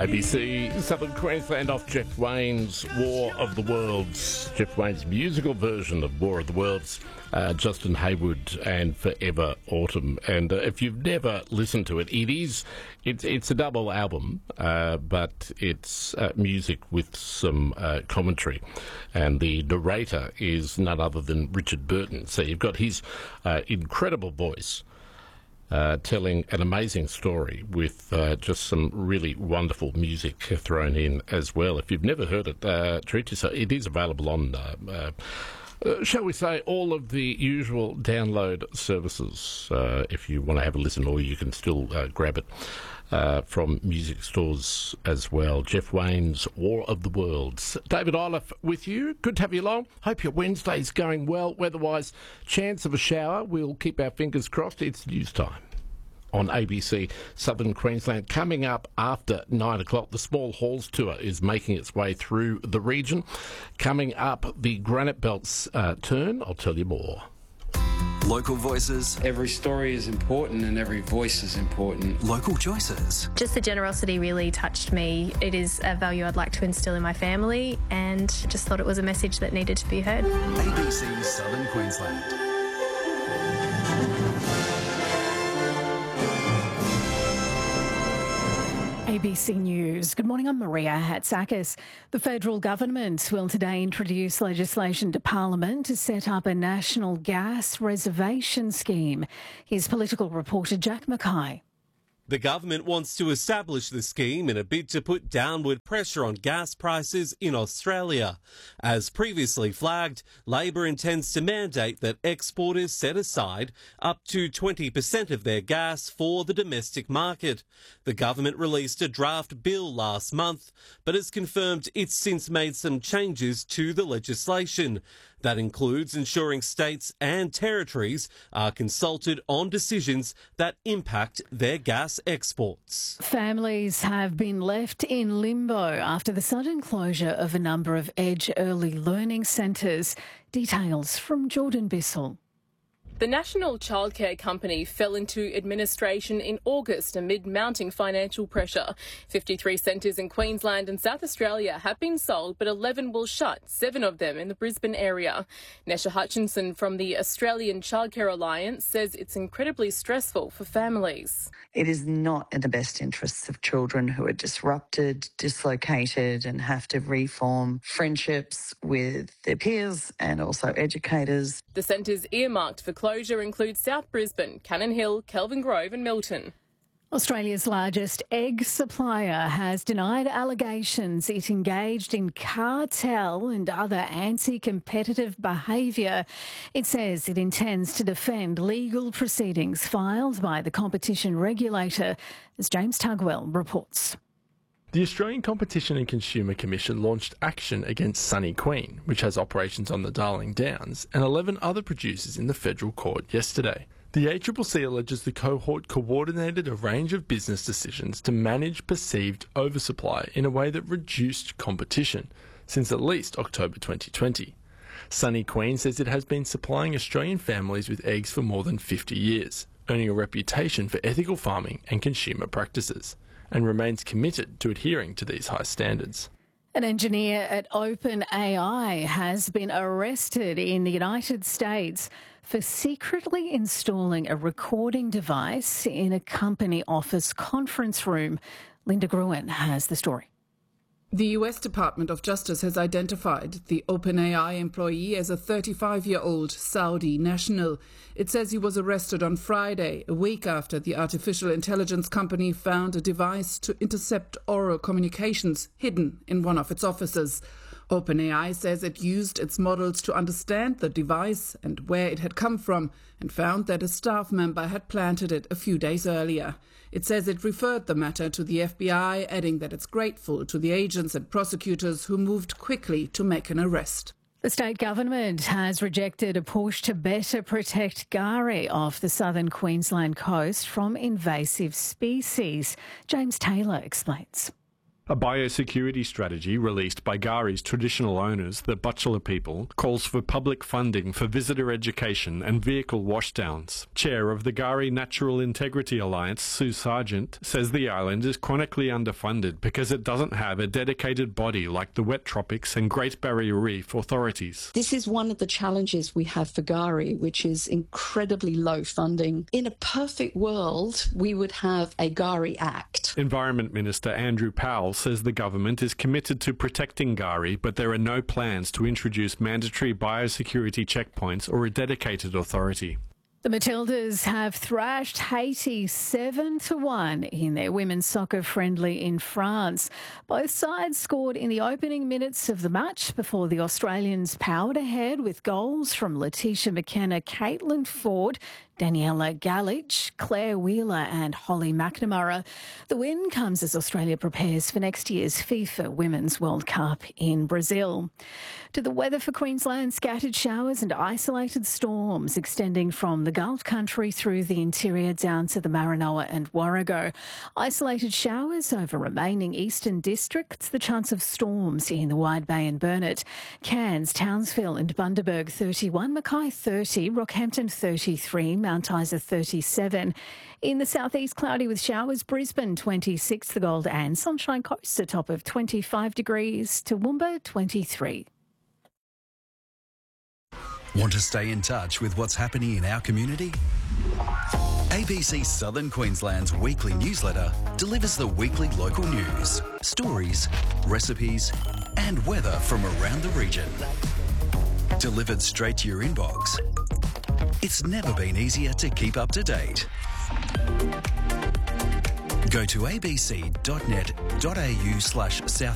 ABC Southern Queensland off Jeff Wayne's War of the Worlds. Jeff Wayne's musical version of War of the Worlds, Justin Hayward and Forever Autumn. And if you've never listened to it, it's a double album, but it's music with some commentary. And the narrator is none other than Richard Burton. So you've got his incredible voice telling an amazing story with just some really wonderful music thrown in as well. If you've never heard it, treat yourself. It is available on, shall we say, all of the usual download services if you want to have a listen, or you can still grab it from music stores as well. Jeff Wayne's War of the Worlds. David Iliff with you. Good to have you along. Hope your Wednesday's going well. Weather-wise, chance of a shower. We'll keep our fingers crossed. It's news time on ABC Southern Queensland. Coming up after 9 o'clock, the Small Halls Tour is making its way through the region. Coming up, the Granite Belt's turn. I'll tell you more. Local voices. Every story is important and every voice is important. Local choices. Just the generosity really touched me. It is a value I'd like to instill in my family, and just thought it was a message that needed to be heard. ABC Southern Queensland. ABC News. Good morning, I'm Maria Hatzakis. The federal government will today introduce legislation to Parliament to set up a national gas reservation scheme. Here's political reporter Jack Mackay. The government wants to establish the scheme in a bid to put downward pressure on gas prices in Australia. As previously flagged, Labor intends to mandate that exporters set aside up to 20% of their gas for the domestic market. The government released a draft bill last month, but has confirmed it's since made some changes to the legislation. That includes ensuring states and territories are consulted on decisions that impact their gas exports. Families have been left in limbo after the sudden closure of a number of Edge early learning centres. Details from Jordan Bissell. The National Childcare Company fell into administration in August amid mounting financial pressure. 53 centres in Queensland and South Australia have been sold, but 11 will shut, 7 of them in the Brisbane area. Nesha Hutchinson from the Australian Childcare Alliance says it's incredibly stressful for families. It is not in the best interests of children who are disrupted, dislocated and have to reform friendships with their peers and also educators. The centres earmarked for closure include South Brisbane, Cannon Hill, Kelvin Grove and Milton. Australia's largest egg supplier has denied allegations it engaged in cartel and other anti-competitive behaviour. It says it intends to defend legal proceedings filed by the competition regulator, as James Tugwell reports. The Australian Competition and Consumer Commission launched action against Sunny Queen, which has operations on the Darling Downs, and 11 other producers in the federal court yesterday. The ACCC alleges the cohort coordinated a range of business decisions to manage perceived oversupply in a way that reduced competition since at least October 2020. Sunny Queen says it has been supplying Australian families with eggs for more than 50 years, earning a reputation for ethical farming and consumer practices, and remains committed to adhering to these high standards. An engineer at OpenAI has been arrested in the United States for secretly installing a recording device in a company office conference room. Linda Gruen has the story. The US Department of Justice has identified the OpenAI employee as a 35-year-old Saudi national. It says he was arrested on Friday, a week after the artificial intelligence company found a device to intercept oral communications hidden in one of its offices. OpenAI says it used its models to understand the device and where it had come from, and found that a staff member had planted it a few days earlier. It says it referred the matter to the FBI, adding that it's grateful to the agents and prosecutors who moved quickly to make an arrest. The state government has rejected a push to better protect Gari off the southern Queensland coast from invasive species. James Taylor explains. A biosecurity strategy released by Kari's traditional owners, the Butchulla people, calls for public funding for visitor education and vehicle washdowns. Chair of the Kari Natural Integrity Alliance, Sue Sargent, says the island is chronically underfunded because it doesn't have a dedicated body like the Wet Tropics and Great Barrier Reef authorities. This is one of the challenges we have for Kari, which is incredibly low funding. In a perfect world, we would have a Kari Act. Environment Minister Andrew Powell says the government is committed to protecting Kari, but there are no plans to introduce mandatory biosecurity checkpoints or a dedicated authority. The Matildas have thrashed Haiti 7-1 in their women's soccer friendly in France. Both sides scored in the opening minutes of the match before the Australians powered ahead with goals from Letitia McKenna, Caitlin Ford, Daniela Galich, Claire Wheeler and Holly McNamara. The win comes as Australia prepares for next year's FIFA Women's World Cup in Brazil. To the weather for Queensland, scattered showers and isolated storms extending from the Gulf country through the interior down to the Maranoa and Warrego. Isolated showers over remaining eastern districts, the chance of storms in the Wide Bay and Burnett. Cairns, Townsville and Bundaberg 31, Mackay 30, Rockhampton 33, Mount Isa 37. In the southeast, cloudy with showers, Brisbane 26, the Gold and Sunshine Coast, a top of 25 degrees, Toowoomba 23. Want to stay in touch with what's happening in our community? ABC Southern Queensland's weekly newsletter delivers the weekly local news, stories, recipes and weather from around the region. Delivered straight to your inbox. It's never been easier to keep up to date. Go to abc.net.au/South